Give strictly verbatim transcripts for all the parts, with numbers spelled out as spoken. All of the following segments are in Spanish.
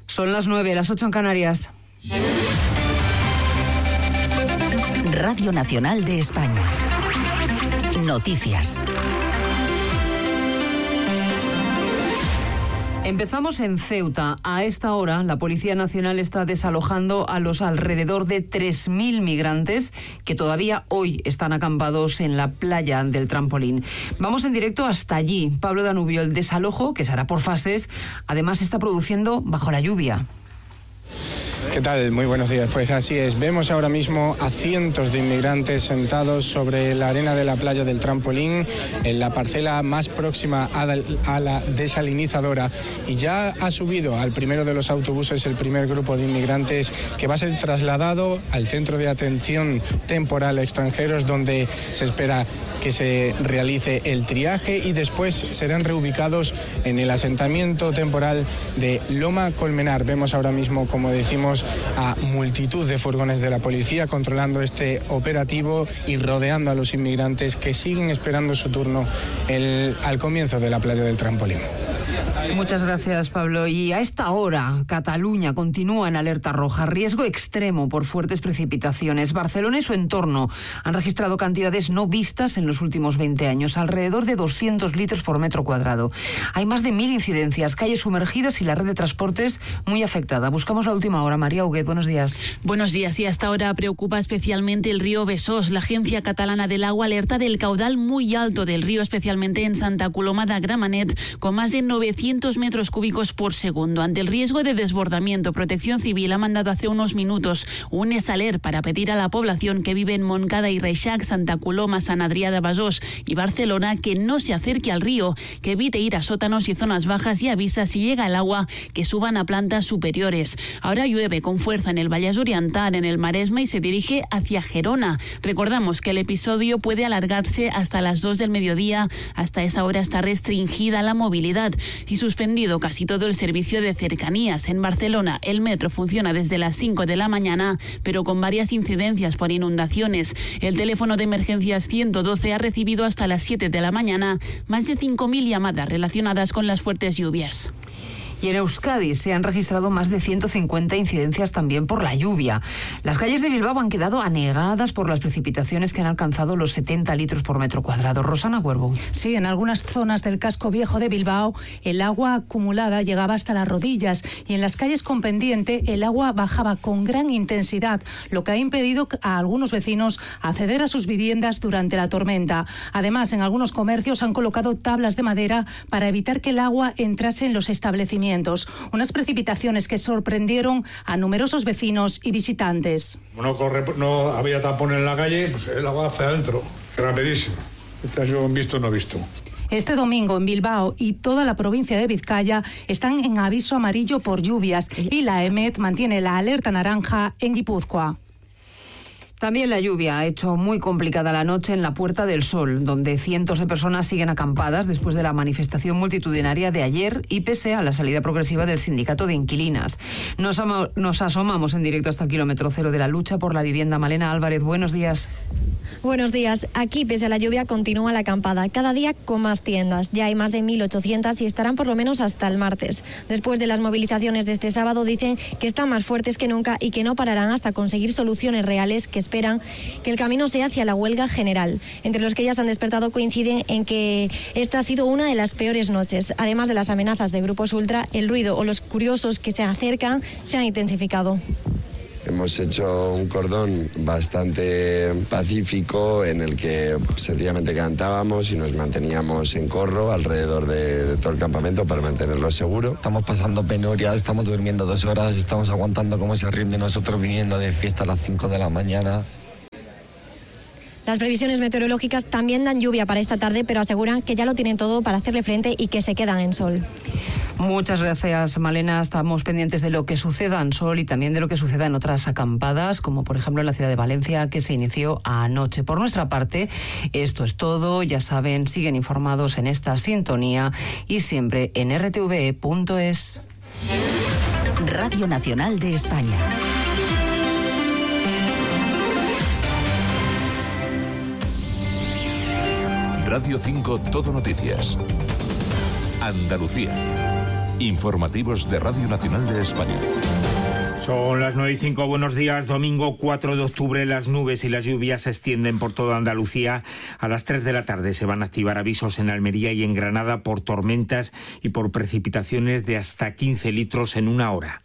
Son las nueve, las ocho en Canarias. Radio Nacional de España. Noticias. Empezamos en Ceuta. A esta hora, la Policía Nacional está desalojando a los alrededor de tres mil migrantes que todavía hoy están acampados en la playa del Trampolín. Vamos en directo hasta allí. Pablo Danubio, el desalojo, que se hará por fases, además está produciendo bajo la lluvia. ¿Qué tal? Muy buenos días. Pues así es. Vemos ahora mismo a cientos de inmigrantes sentados sobre la arena de la playa del Trampolín, en la parcela más próxima a la desalinizadora. Y ya ha subido al primero de los autobuses el primer grupo de inmigrantes que va a ser trasladado al Centro de Atención Temporal a Extranjeros, donde se espera que se realice el triaje y después serán reubicados en el asentamiento temporal de Loma Colmenar. Vemos ahora mismo, como decimos, a multitud de furgones de la policía controlando este operativo y rodeando a los inmigrantes que siguen esperando su turno el, al comienzo de la playa del Trampolín. Muchas gracias, Pablo. Y a esta hora, Cataluña continúa en alerta roja, riesgo extremo por fuertes precipitaciones. Barcelona y su entorno han registrado cantidades no vistas en los últimos veinte años, alrededor de doscientos litros por metro cuadrado. Hay más de mil incidencias, calles sumergidas y la red de transportes muy afectada. Buscamos la última hora. María Huguet, buenos días. Buenos días. Y hasta ahora preocupa especialmente el río Besós. La Agencia Catalana del Agua alerta del caudal muy alto del río, especialmente en Santa Coloma de Gramenet, con más de novecientos metros cúbicos por segundo. Ante el riesgo de desbordamiento, Protección Civil ha mandado hace unos minutos un esaler para pedir a la población que vive en Montcada y Reixac, Santa Coloma, San Adrià de Besós y Barcelona que no se acerque al río, que evite ir a sótanos y zonas bajas y avisa si llega el agua que suban a plantas superiores. Ahora llueve con fuerza en el Vallès Oriental, en el Maresme y se dirige hacia Gerona. Recordamos que el episodio puede alargarse hasta las dos del mediodía. Hasta esa hora está restringida la movilidad y suspendido casi todo el servicio de cercanías. En Barcelona, el metro funciona desde las cinco de la mañana, pero con varias incidencias por inundaciones. El teléfono de emergencias ciento doce ha recibido hasta las siete de la mañana más de cinco mil llamadas relacionadas con las fuertes lluvias. Y en Euskadi se han registrado más de ciento cincuenta incidencias también por la lluvia. Las calles de Bilbao han quedado anegadas por las precipitaciones que han alcanzado los setenta litros por metro cuadrado. Rosana Cuervo. Sí, en algunas zonas del casco viejo de Bilbao el agua acumulada llegaba hasta las rodillas y en las calles con pendiente el agua bajaba con gran intensidad, lo que ha impedido a algunos vecinos acceder a sus viviendas durante la tormenta. Además, en algunos comercios han colocado tablas de madera para evitar que el agua entrase en los establecimientos. Unas precipitaciones que sorprendieron a numerosos vecinos y visitantes. No, corre, no había tapón en la calle, pues el agua hacia adentro, rapidísimo. Este yo visto no visto. Este domingo en Bilbao y toda la provincia de Vizcaya están en aviso amarillo por lluvias y la EMET mantiene la alerta naranja en Guipúzcoa. También la lluvia ha hecho muy complicada la noche en la Puerta del Sol, donde cientos de personas siguen acampadas después de la manifestación multitudinaria de ayer y pese a la salida progresiva del sindicato de inquilinas. Nos, ama, nos asomamos en directo hasta el kilómetro cero de la lucha por la vivienda. Malena Álvarez, buenos días. Buenos días. Aquí, pese a la lluvia, continúa la acampada. Cada día con más tiendas. Ya hay más de mil ochocientas y estarán por lo menos hasta el martes. Después de las movilizaciones de este sábado, dicen que están más fuertes que nunca y que no pararán hasta conseguir soluciones reales que esperan que el camino sea hacia la huelga general. Entre los que ya se han despertado coinciden en que esta ha sido una de las peores noches. Además de las amenazas de grupos ultra, el ruido o los curiosos que se acercan se han intensificado. Hemos hecho un cordón bastante pacífico en el que sencillamente cantábamos y nos manteníamos en corro alrededor de, de todo el campamento para mantenerlo seguro. Estamos pasando penurias, estamos durmiendo dos horas, estamos aguantando cómo se ríen de nosotros viniendo de fiesta a las cinco de la mañana. Las previsiones meteorológicas también dan lluvia para esta tarde, pero aseguran que ya lo tienen todo para hacerle frente y que se quedan en sol. Muchas gracias, Malena. Estamos pendientes de lo que suceda en Sol y también de lo que suceda en otras acampadas, como por ejemplo en la ciudad de Valencia, que se inició anoche. Por nuestra parte, esto es todo. Ya saben, siguen informados en esta sintonía y siempre en r t v e punto es. Radio Nacional de España. Radio cinco Todo Noticias. Andalucía. Informativos de Radio Nacional de España. Son las nueve y cinco, buenos días. Domingo cuatro de octubre, las nubes y las lluvias se extienden por toda Andalucía. A las tres de la tarde se van a activar avisos en Almería y en Granada por tormentas y por precipitaciones de hasta quince litros en una hora.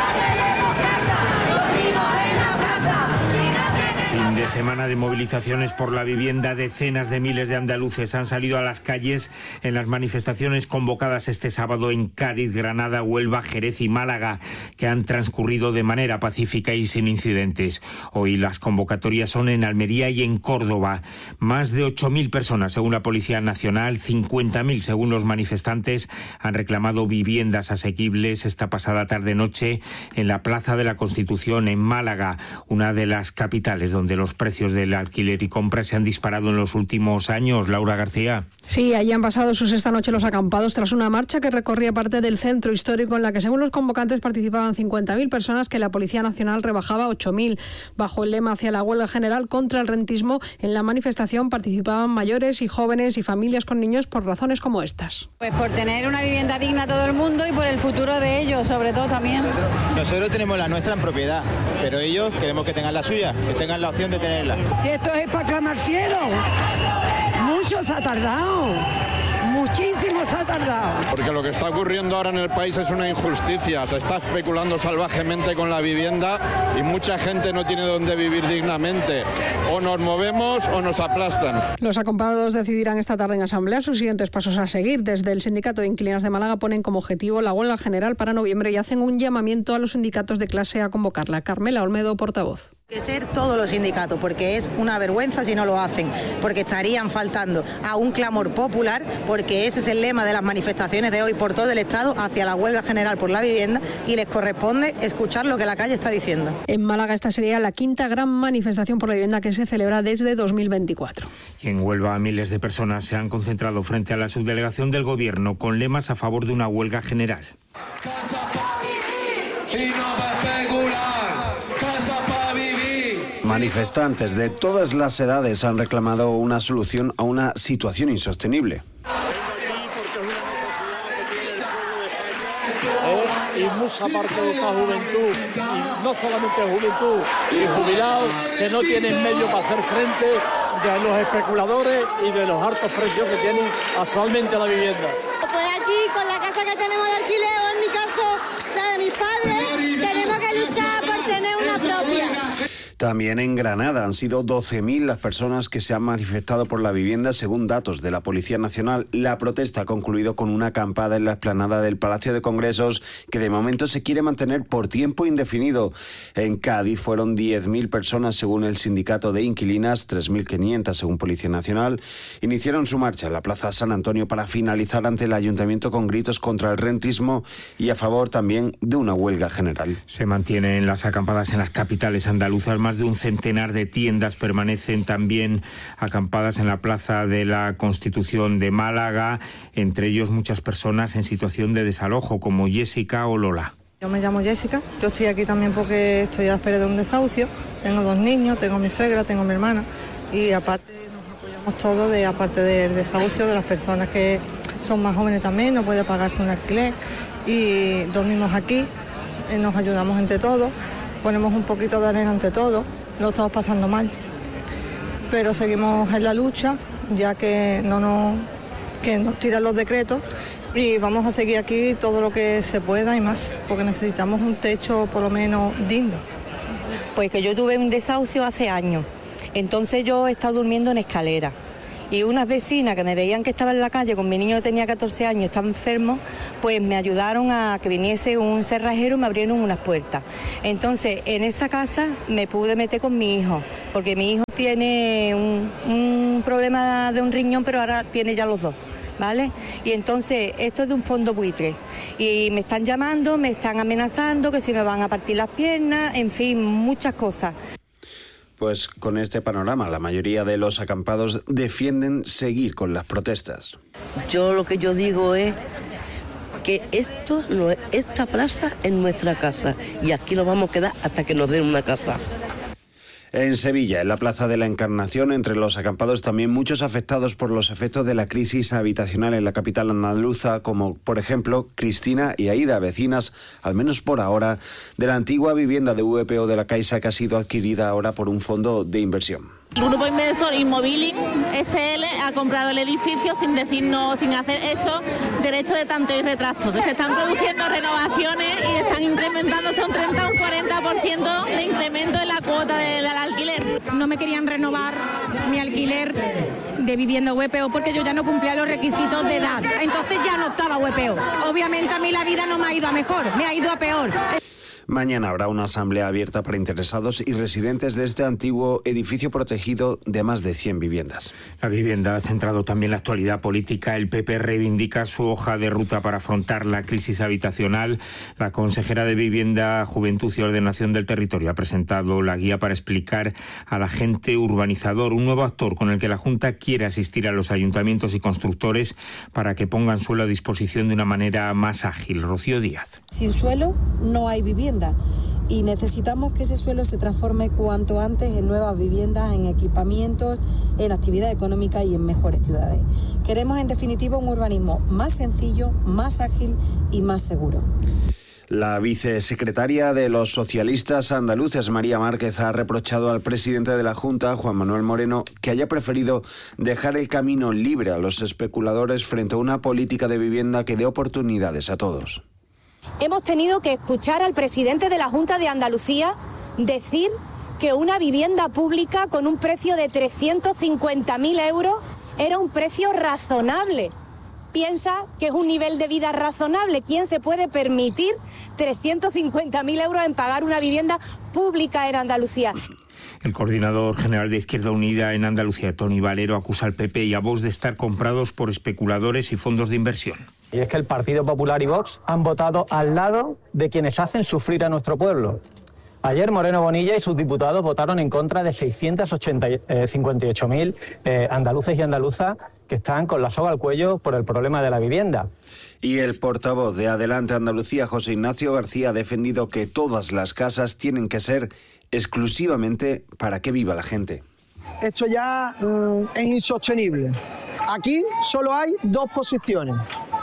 Fin de semana de movilizaciones por la vivienda. Decenas de miles de andaluces han salido a las calles en las manifestaciones convocadas este sábado en Cádiz, Granada, Huelva, Jerez y Málaga, que han transcurrido de manera pacífica y sin incidentes. Hoy las convocatorias son en Almería y en Córdoba. Más de ocho mil personas, según la Policía Nacional, cincuenta mil según los manifestantes, han reclamado viviendas asequibles esta pasada tarde-noche en la Plaza de la Constitución, en Málaga, una de las capitales donde los precios del alquiler y compra se han disparado en los últimos años. Laura García. Sí, allí han pasado sus esta noche los acampados tras una marcha que recorría parte del centro histórico en la que, según los convocantes, participaban cincuenta mil personas que la Policía Nacional rebajaba a ocho mil. Bajo el lema hacia la huelga general contra el rentismo, en la manifestación participaban mayores y jóvenes y familias con niños por razones como estas. Pues por tener una vivienda digna a todo el mundo y por el futuro de ellos, sobre todo también. Nosotros tenemos la nuestra en propiedad, pero ellos queremos que tengan la suya, que tengan la opción de tenerla. Si esto es para clamar cielo, mucho se ha tardado, muchísimo se ha tardado. Porque lo que está ocurriendo ahora en el país es una injusticia, se está especulando salvajemente con la vivienda y mucha gente no tiene dónde vivir dignamente. O nos movemos o nos aplastan. Los acampados decidirán esta tarde en asamblea sus siguientes pasos a seguir. Desde el Sindicato de Inquilinos de Málaga ponen como objetivo la huelga general para noviembre y hacen un llamamiento a los sindicatos de clase a convocarla. Carmela Olmedo, portavoz. Que ser todos los sindicatos, porque es una vergüenza si no lo hacen, porque estarían faltando a un clamor popular, porque ese es el lema de las manifestaciones de hoy por todo el Estado hacia la huelga general por la vivienda y les corresponde escuchar lo que la calle está diciendo. En Málaga esta sería la quinta gran manifestación por la vivienda que se celebra desde dos mil veinticuatro. Y en Huelva miles de personas se han concentrado frente a la subdelegación del Gobierno con lemas a favor de una huelga general. Manifestantes de todas las edades han reclamado una solución a una situación insostenible. Y mucha parte de esta juventud, y no solamente juventud, y jubilados que no tienen medio para hacer frente de los especuladores y de los altos precios que tienen actualmente la vivienda. Pues aquí, con la casa que tenemos de alquiler, o en mi caso, la de mis padres, tenemos que luchar por tener una propia. También en Granada han sido doce mil las personas que se han manifestado por la vivienda, según datos de la Policía Nacional. La protesta ha concluido con una acampada en la explanada del Palacio de Congresos que de momento se quiere mantener por tiempo indefinido. En Cádiz fueron diez mil personas, según el sindicato de inquilinas, tres mil quinientas según Policía Nacional. Iniciaron su marcha en la Plaza San Antonio para finalizar ante el Ayuntamiento con gritos contra el rentismo y a favor también de una huelga general. Se mantienen las acampadas en las capitales andaluzas. Más de un centenar de tiendas permanecen también acampadas en la Plaza de la Constitución de Málaga, entre ellos muchas personas en situación de desalojo, como Jessica o Lola. Yo me llamo Jessica, yo estoy aquí también porque estoy a la espera de un desahucio, tengo dos niños, tengo a mi suegra, tengo a mi hermana y aparte nos apoyamos todos, de, aparte del desahucio, de las personas que son más jóvenes también, no pueden pagarse un alquiler y dormimos aquí, nos ayudamos entre todos. Ponemos un poquito de arena ante todo, lo estamos pasando mal, pero seguimos en la lucha, ya que no nos, que nos tiran los decretos y vamos a seguir aquí todo lo que se pueda y más, porque necesitamos un techo por lo menos digno. Pues que yo tuve un desahucio hace años, entonces yo he estado durmiendo en escalera. Y unas vecinas que me veían que estaba en la calle con mi niño que tenía catorce años, estaba enfermo, pues me ayudaron a que viniese un cerrajero y me abrieron unas puertas. Entonces, en esa casa me pude meter con mi hijo, porque mi hijo tiene un, un problema de un riñón, pero ahora tiene ya los dos, ¿vale? Y entonces, esto es de un fondo buitre. Y me están llamando, me están amenazando, que si me van a partir las piernas, en fin, muchas cosas. Pues con este panorama, la mayoría de los acampados defienden seguir con las protestas. Yo lo que yo digo es que esto, esta plaza es nuestra casa y aquí nos vamos a quedar hasta que nos den una casa. En Sevilla, en la Plaza de la Encarnación, entre los acampados también muchos afectados por los efectos de la crisis habitacional en la capital andaluza, como por ejemplo Cristina y Aida, vecinas, al menos por ahora, de la antigua vivienda de V P O de la Caixa que ha sido adquirida ahora por un fondo de inversión. El grupo inversor Inmobiling S L ha comprado el edificio sin decirnos, sin hacer hecho derecho de tanteo y retracto. Se están produciendo renovaciones y están incrementándose un treinta o un cuarenta por ciento de incremento en la cuota de, del alquiler. No me querían renovar mi alquiler de vivienda V P O porque yo ya no cumplía los requisitos de edad. Entonces ya no estaba V P O. Obviamente a mí la vida no me ha ido a mejor, me ha ido a peor. Mañana habrá una asamblea abierta para interesados y residentes de este antiguo edificio protegido de más de cien viviendas. La vivienda ha centrado también la actualidad política. El P P reivindica su hoja de ruta para afrontar la crisis habitacional. La consejera de Vivienda, Juventud y Ordenación del Territorio ha presentado la guía para explicar al agente urbanizador, un nuevo actor con el que la Junta quiere asistir a los ayuntamientos y constructores para que pongan suelo a disposición de una manera más ágil. Rocío Díaz. Sin suelo no hay vivienda. Y necesitamos que ese suelo se transforme cuanto antes en nuevas viviendas, en equipamientos, en actividad económica y en mejores ciudades. Queremos, en definitiva, un urbanismo más sencillo, más ágil y más seguro. La vicesecretaria de los socialistas andaluces, María Márquez, ha reprochado al presidente de la Junta, Juan Manuel Moreno, que haya preferido dejar el camino libre a los especuladores frente a una política de vivienda que dé oportunidades a todos. Hemos tenido que escuchar al presidente de la Junta de Andalucía decir que una vivienda pública con un precio de trescientos cincuenta mil euros era un precio razonable. Piensa que es un nivel de vida razonable. ¿Quién se puede permitir trescientos cincuenta mil euros en pagar una vivienda pública en Andalucía? El coordinador general de Izquierda Unida en Andalucía, Tony Valero, acusa al P P y a Vox de estar comprados por especuladores y fondos de inversión. Y es que el Partido Popular y Vox han votado al lado de quienes hacen sufrir a nuestro pueblo. Ayer Moreno Bonilla y sus diputados votaron en contra de seiscientos cincuenta y ocho mil eh, andaluces y andaluzas que están con la soga al cuello por el problema de la vivienda. Y el portavoz de Adelante Andalucía, José Ignacio García, ha defendido que todas las casas tienen que ser exclusivamente para que viva la gente. Esto ya mmm, es insostenible. Aquí solo hay dos posiciones.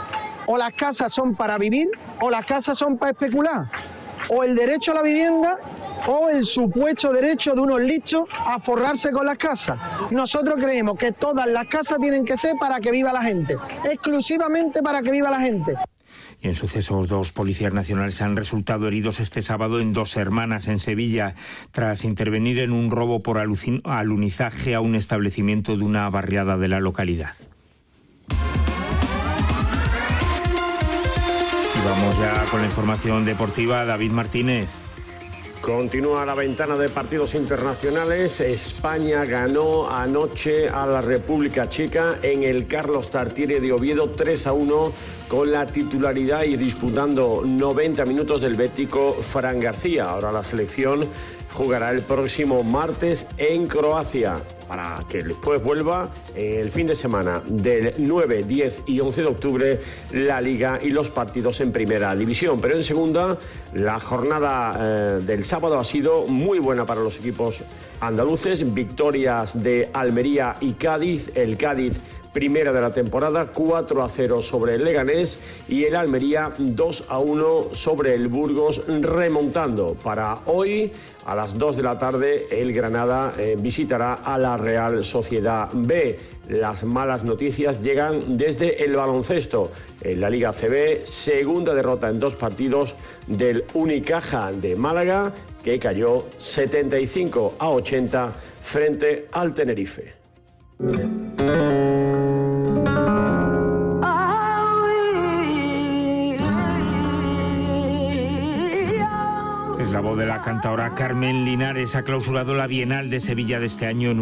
O las casas son para vivir o las casas son para especular. O el derecho a la vivienda o el supuesto derecho de unos listos a forrarse con las casas. Nosotros creemos que todas las casas tienen que ser para que viva la gente, exclusivamente para que viva la gente. Y en sucesos, dos policías nacionales han resultado heridos este sábado en Dos Hermanas, en Sevilla, tras intervenir en un robo por alunizaje a un establecimiento de una barriada de la localidad. Y vamos ya con la información deportiva. David Martínez. Continúa la ventana de partidos internacionales. España ganó anoche a la República Checa en el Carlos Tartiere de Oviedo tres a uno con la titularidad y disputando noventa minutos del bético Fran García. Ahora la selección jugará el próximo martes en Croacia para que después vuelva el fin de semana del nueve, diez y once de octubre la Liga y los partidos en Primera División. Pero en Segunda, la jornada eh, del sábado ha sido muy buena para los equipos andaluces. Victorias de Almería y Cádiz. El Cádiz primera de la temporada, cuatro a cero sobre el Leganés, y el Almería dos a uno sobre el Burgos, remontando. Para hoy, a las dos de la tarde, el Granada eh, visitará a la Real Sociedad B. Las malas noticias llegan desde el baloncesto. En la Liga C B, segunda derrota en dos partidos del Unicaja de Málaga, que cayó setenta y cinco a ochenta frente al Tenerife. Es la voz de la cantaora Carmen Linares. Ha clausurado la Bienal de Sevilla de este año en